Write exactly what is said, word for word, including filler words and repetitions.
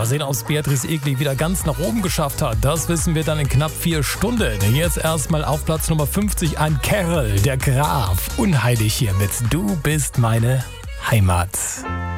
Mal sehen, ob es Beatrice Egli wieder ganz nach oben geschafft hat. Das wissen wir dann in knapp vier Stunden. Jetzt erstmal auf Platz Nummer fünfzig ein Kerl, der Graf. Unheilig hier mit Du bist meine Heimat.